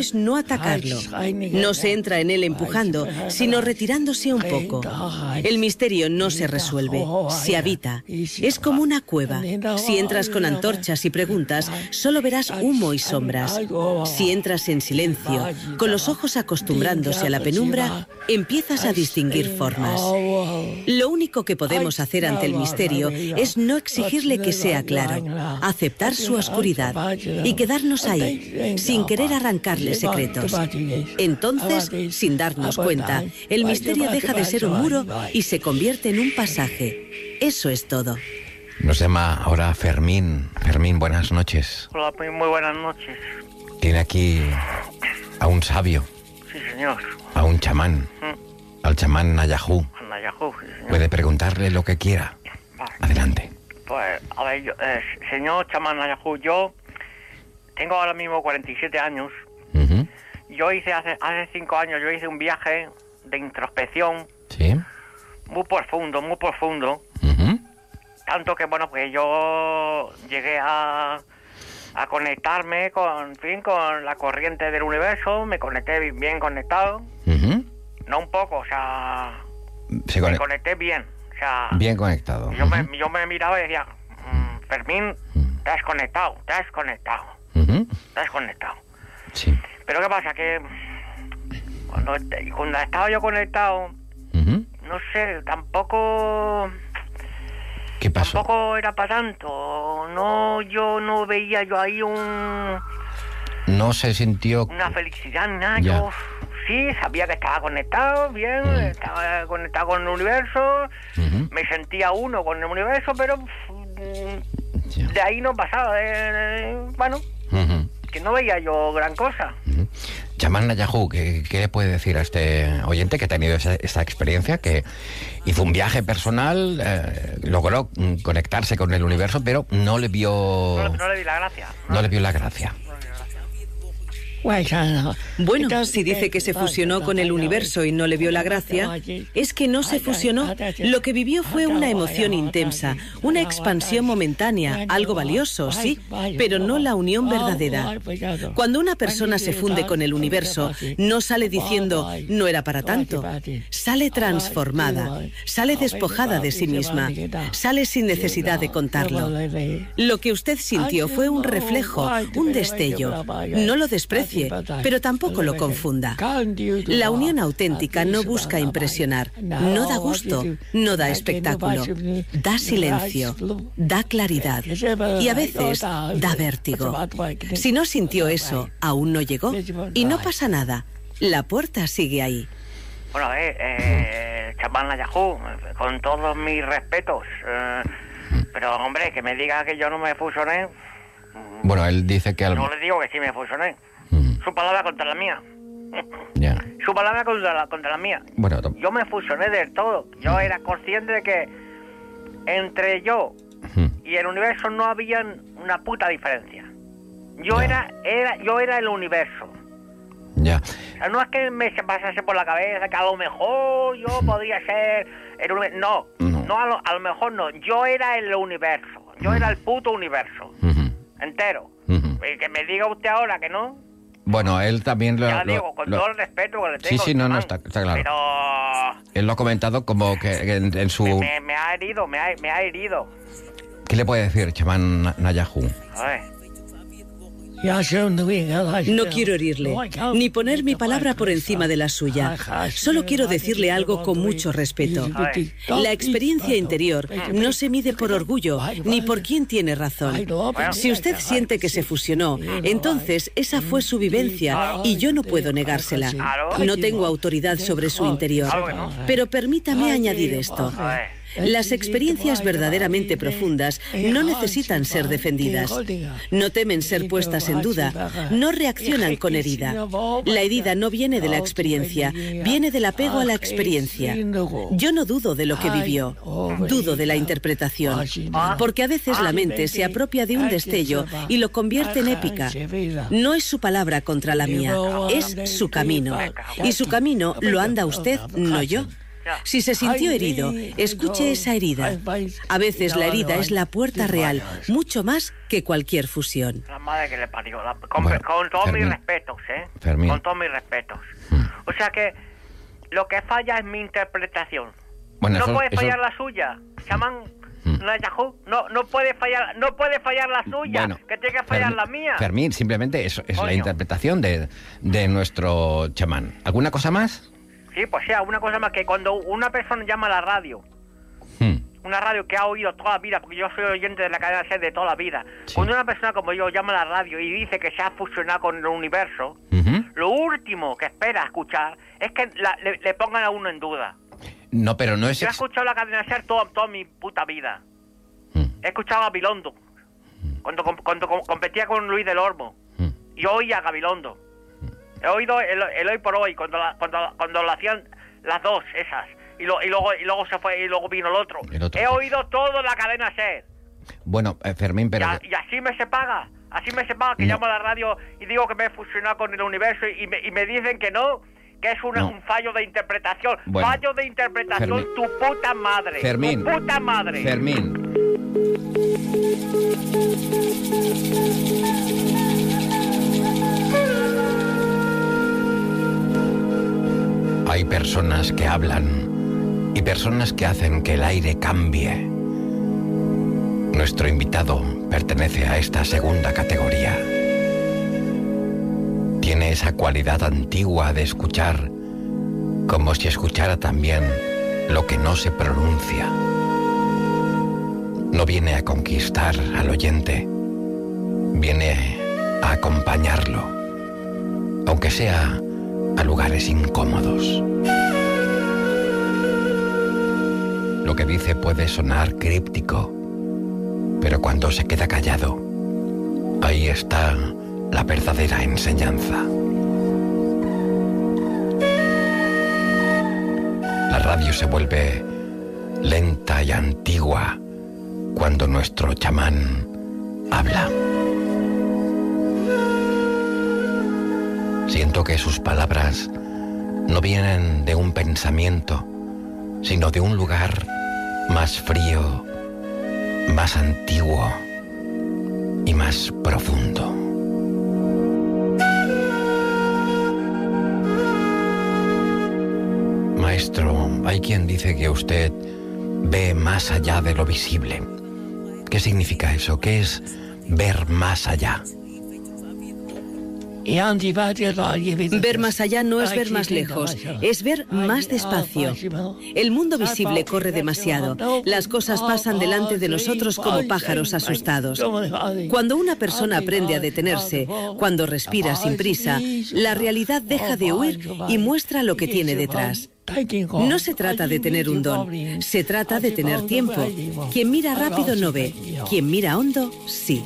es no atacarlo. No se entra en él empujando, sino retirándose un poco. El misterio no se resuelve, se habita. Es como una cueva. Si entras con antorchas y preguntas, solo verás humo y sombras. Si entras en silencio, con los ojos acostumbrándose a la penumbra, empiezas a distinguir formas. Lo único que podemos hacer ante el misterio es no exigirle que sea claro, aceptar su oscuridad y quedarnos ahí, sin querer arrancarle secretos. Entonces, sin darnos cuenta, el misterio deja de ser un muro y se convierte en un pasaje. Eso es todo. Nos llama ahora Fermín. Fermín, buenas noches. Hola, muy buenas noches. Tiene aquí a un sabio. Sí, señor. A un chamán. Al chamán Nayajú. Nayajú, sí, señor. Puede preguntarle lo que quiera. Vale. Adelante. Pues, a ver, señor chamán Nayajú, yo tengo ahora mismo 47 años. Uh-huh. Yo hice hace 5 años, yo hice un viaje de introspección. Sí. Muy profundo, muy profundo. Uh-huh. Tanto que, bueno, pues yo llegué a conectarme con la corriente del universo. Me conecté bien conectado. Uh-huh. No un poco, o sea, me conecté bien. O sea, bien conectado. Yo me miraba y decía, Fermín, te has conectado. Uh-huh. Te has conectado. Sí. Pero ¿qué pasa? Que cuando estaba yo conectado, Uh-huh. no sé, tampoco... ¿Qué pasó? Tampoco era para tanto. No, yo no veía yo ahí No se sintió... una felicidad, nada. Ya. Yo sí sabía que estaba conectado, bien, estaba conectado con el universo, Uh-huh. me sentía uno con el universo, pero Ya. de ahí no pasaba. Bueno, Uh-huh. que no veía yo gran cosa. Uh-huh. Chamán Nayajú, ¿qué le puede decir a este oyente que ha tenido esa experiencia, que hizo un viaje personal, logró conectarse con el universo, pero no le vio... No le vi la gracia. No le vio la gracia. Bueno, si dice que se fusionó con el universo y no le vio la gracia, es que no se fusionó. Lo que vivió fue una emoción intensa, una expansión momentánea, algo valioso, sí, pero no la unión verdadera. Cuando una persona se funde con el universo, no sale diciendo, no era para tanto. Sale transformada, sale despojada de sí misma, sale sin necesidad de contarlo. Lo que usted sintió fue un reflejo, un destello. No lo desprecie, pero tampoco lo confunda. La unión auténtica no busca impresionar, no da gusto, no da espectáculo, da silencio, da claridad y a veces da vértigo. Si no sintió eso, aún no llegó y no pasa nada. La puerta sigue ahí. Bueno, chamán Nayajú, con todos mis respetos, pero hombre, que me diga que yo no me fusioné. Bueno, él dice que... No le digo que sí me fusioné. Su palabra contra la mía. Ya. Su palabra contra la mía. Bueno, yo me fusioné del todo. Yo era consciente de que entre yo y el universo no había una puta diferencia. Yo era el universo. Ya. O sea, no es que me se pasase por la cabeza que a lo mejor yo podría ser el universo. No, a lo mejor no. Yo era el universo. Yo era el puto universo. Entero. Y que me diga usted ahora que no. Bueno, él también lo... Ya digo, con todo el respeto que le tengo. Sí, no, está claro. Pero... Él lo ha comentado como que en su... Me ha herido, me ha herido. ¿Qué le puede decir, chamán Nayajú? A ver. No quiero herirle, ni poner mi palabra por encima de la suya. Solo quiero decirle algo con mucho respeto. La experiencia interior no se mide por orgullo, ni por quién tiene razón. Si usted siente que se fusionó, entonces esa fue su vivencia y yo no puedo negársela. No tengo autoridad sobre su interior. Pero permítame añadir esto. Las experiencias verdaderamente profundas no necesitan ser defendidas. No temen ser puestas en duda. No reaccionan con herida. La herida no viene de la experiencia, viene del apego a la experiencia. Yo no dudo de lo que vivió, dudo de la interpretación. Porque a veces la mente se apropia de un destello y lo convierte en épica. No es su palabra contra la mía, es su camino. Y su camino lo anda usted, no yo. Si se sintió herido, escuche esa herida. A veces la herida es la puerta real, mucho más que cualquier fusión. La madre que le parió. Con todos mis respetos, Fermín. Con todos mis respetos. O sea que lo que falla es mi interpretación. Bueno, no puede fallar la suya, chamán. No puede fallar la suya, bueno, que tiene que fallar la mía. Fermín, simplemente eso es la interpretación de nuestro chamán. ¿Alguna cosa más? Sí, pues sí, alguna cosa más, que cuando una persona llama a la radio, una radio que ha oído toda la vida, porque yo soy oyente de la cadena SER de toda la vida, cuando una persona como yo llama a la radio y dice que se ha fusionado con el universo, lo último que espera escuchar es que le pongan a uno en duda. No, pero no es... Yo he escuchado la cadena SER toda mi puta vida. He escuchado a Gabilondo cuando competía con Luis del Olmo. Yo oía a Gabilondo. He oído el Hoy por Hoy cuando lo hacían las dos esas. Y luego se fue y luego vino el otro. He oído todo la cadena SER. Bueno, Fermín, pero... Y así me se paga. Que llamo a la radio y digo que me he fusionado con el universo y me dicen que no, que es un fallo de interpretación. Bueno, fallo de interpretación, Fermín, tu puta madre. Fermín, tu puta madre. Fermín. Hay personas que hablan y personas que hacen que el aire cambie. Nuestro invitado pertenece a esta segunda categoría. Tiene esa cualidad antigua de escuchar como si escuchara también lo que no se pronuncia. No viene a conquistar al oyente, viene a acompañarlo, aunque sea a lugares incómodos. Lo que dice puede sonar críptico, pero cuando se queda callado, ahí está la verdadera enseñanza. La radio se vuelve lenta y antigua cuando nuestro chamán habla. Siento que sus palabras no vienen de un pensamiento, sino de un lugar más frío, más antiguo y más profundo. Maestro, hay quien dice que usted ve más allá de lo visible. ¿Qué significa eso? ¿Qué es ver más allá? Ver más allá no es ver más lejos, es ver más despacio. El mundo visible corre demasiado. Las cosas pasan delante de nosotros como pájaros asustados. Cuando una persona aprende a detenerse, cuando respira sin prisa, la realidad deja de huir y muestra lo que tiene detrás. No se trata de tener un don, se trata de tener tiempo. Quien mira rápido no ve, quien mira hondo, sí.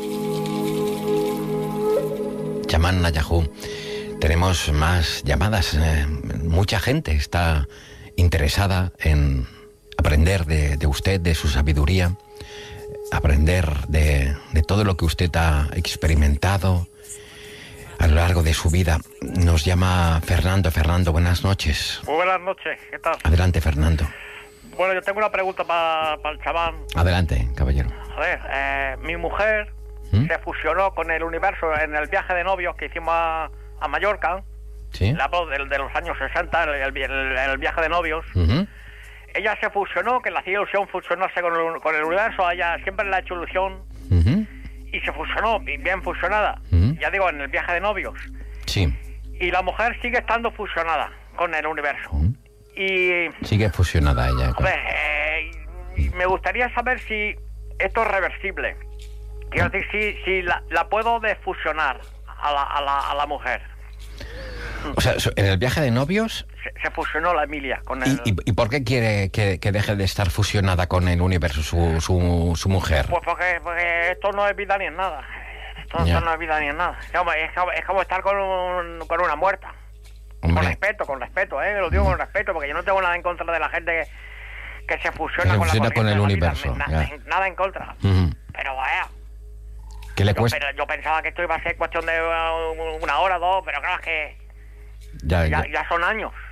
Chamán Nayajú, tenemos más llamadas. Mucha gente está interesada en aprender de usted, de su sabiduría, aprender de todo lo que usted ha experimentado a lo largo de su vida. Nos llama Fernando. Fernando, buenas noches. Muy buenas noches, ¿qué tal? Adelante, Fernando. Bueno, yo tengo una pregunta para el chamán. Adelante, caballero. A ver, mi mujer se fusionó con el universo en el viaje de novios que hicimos a Mallorca. ¿Sí? La voz de los años 60, el viaje de novios. Ella se fusionó, que le hacía ilusión fusionarse con el universo. A ella siempre le ha hecho ilusión. Y se fusionó, bien fusionada. Ya digo, en el viaje de novios. Sí. Y la mujer sigue estando fusionada con el universo. Y sigue fusionada ella. A ver, me gustaría saber si esto es reversible. Quiero decir, si la puedo desfusionar a la mujer. O sea, en el viaje de novios... Se fusionó la Emilia con él. ¿Y por qué quiere que deje de estar fusionada con el universo su mujer? Pues porque esto no es vida ni en nada. Esto no es vida ni en nada. Es como estar con una muerta. Hombre. Con respeto, lo digo con respeto, porque yo no tengo nada en contra de la gente que se fusiona con el universo. Nada en contra. Pero vaya... ¿Qué le cuesta? Pero yo pensaba que esto iba a ser cuestión de una hora, dos, pero claro, es que ya son años.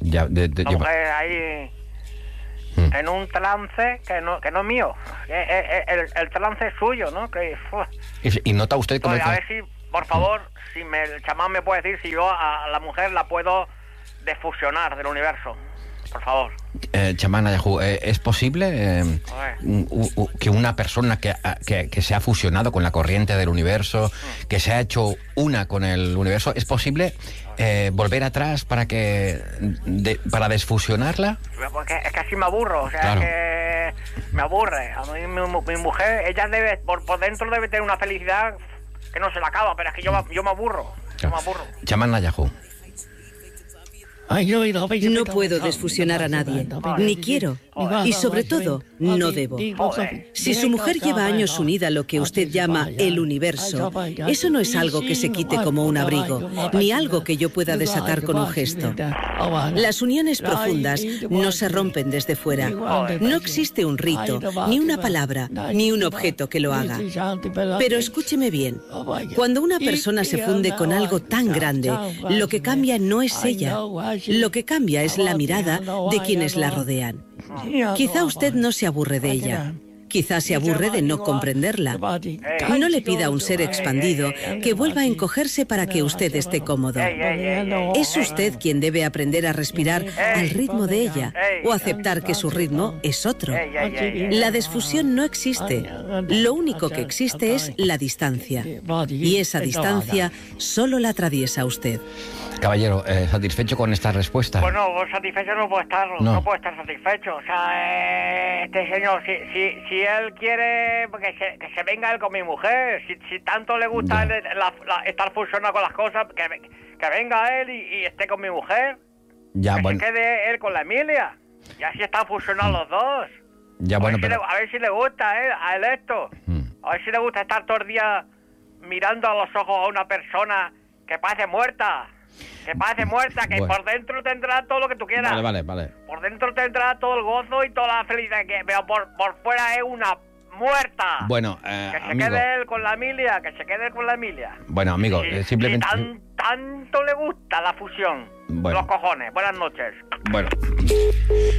Ya, la mujer ahí en un trance que no es mío. El trance es suyo, ¿no? ¿Y nota usted cómo... A ver si, por favor, si el chamán me puede decir si yo a la mujer la puedo desfusionar del universo. Por favor. Chamán Nayajú, ¿es posible que una persona que se ha fusionado con la corriente del universo, que se ha hecho una con el universo, ¿es posible volver atrás para desfusionarla? Porque es que así me aburro, o sea, claro. que me aburre. A mí mi mujer, ella debe, por dentro debe tener una felicidad que no se la acaba, pero es que yo me aburro. Claro. Yo me aburro. Chamán Nayajú. No puedo desfusionar a nadie, ni quiero, y sobre todo, no debo. Si su mujer lleva años unida a lo que usted llama el universo, eso no es algo que se quite como un abrigo, ni algo que yo pueda desatar con un gesto. Las uniones profundas no se rompen desde fuera. No existe un rito, ni una palabra, ni un objeto que lo haga. Pero escúcheme bien, cuando una persona se funde con algo tan grande, lo que cambia no es ella. Lo que cambia es la mirada de quienes la rodean. Quizá usted no se aburre de ella. Quizá se aburre de no comprenderla. No le pida a un ser expandido que vuelva a encogerse para que usted esté cómodo. Es usted quien debe aprender a respirar al ritmo de ella o aceptar que su ritmo es otro. La desfusión no existe. Lo único que existe es la distancia. Y esa distancia solo la atraviesa usted. Caballero, ¿satisfecho con esta respuesta? Bueno, satisfecho no puedo estar, no puedo estar satisfecho. O sea, este señor, si él quiere que se venga él con mi mujer, si tanto le gusta estar fusionado con las cosas, que venga él y esté con mi mujer. Ya, que bueno. se quede él con la Emilia. Y así están fusionados los dos. Ya, bueno, a ver si le gusta a él esto. A ver si le gusta estar todo el día mirando a los ojos a una persona que parece muerta. Que parece muerta, que por dentro tendrá todo lo que tú quieras. Vale. Por dentro tendrá todo el gozo y toda la felicidad, pero por fuera es una muerta. Bueno, que se amigo. quede él con la Emilia, que se quede con la Emilia. Bueno, amigo, simplemente... Si tanto le gusta la fusión, bueno. los cojones. Buenas noches. Bueno.